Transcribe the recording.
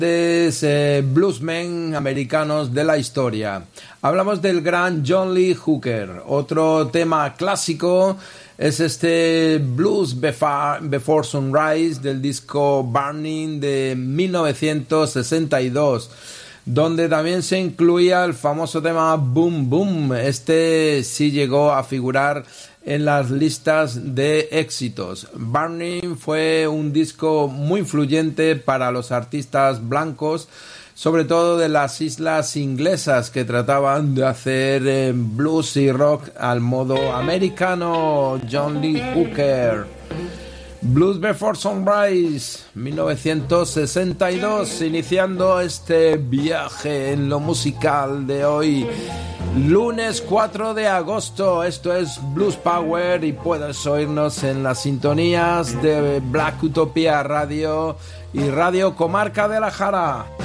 bluesmen americanos de la historia. Hablamos del gran John Lee Hooker. Otro tema clásico es este Blues Before Sunrise del disco Burning de 1962, donde también se incluía el famoso tema Boom Boom. Este sí llegó a figurar en las listas de éxitos. Burning fue un disco muy influyente para los artistas blancos, sobre todo de las islas inglesas, que trataban de hacer blues y rock al modo americano. John Lee Hooker, Blues Before Sunrise, 1962, iniciando este viaje en lo musical de hoy, lunes 4 de agosto. Esto es Blues Power y puedes oírnos en las sintonías de Black Utopia Radio y Radio Comarca de la Jara.